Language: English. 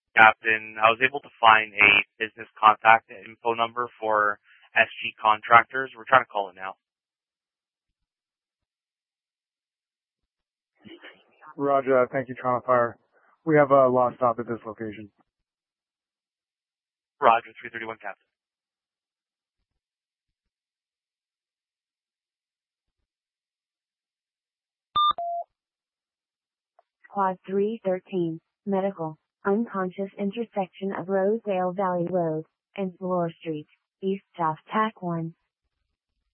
Captain, I was able to find a business contact info number for SG Contractors. We're trying to call it now. Roger, thank you, Toronto Fire. We have a lost stop at this location. Roger, 331 Captain. Quad 313, medical, unconscious intersection of Rosedale Valley Road and Bloor Street, East South TAC 1.